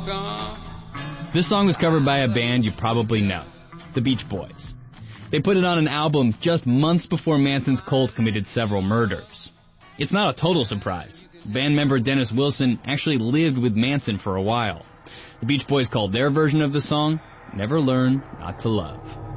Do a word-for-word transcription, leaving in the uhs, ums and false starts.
gone. This song was covered by a band you probably know, the Beach Boys. They put it on an album just months before Manson's cult committed several murders. It's not a total surprise. Band member Dennis Wilson actually lived with Manson for a while. The Beach Boys called their version of the song, Never Learn Not to Love.